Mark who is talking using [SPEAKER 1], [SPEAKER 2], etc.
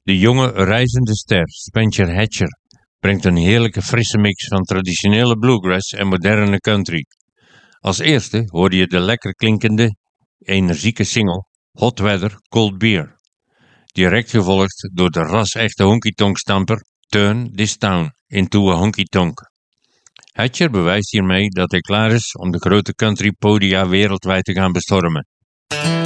[SPEAKER 1] De jonge reizende ster Spencer Hatcher brengt een heerlijke frisse mix van traditionele bluegrass en moderne country. Als eerste hoorde je de lekker klinkende, energieke single Hot Weather Cold Beer. Direct gevolgd door de ras-echte honky-tonk stamper Turn This Town into a honky-tonk. Hatcher bewijst hiermee dat hij klaar is om de grote country podia wereldwijd te gaan bestormen.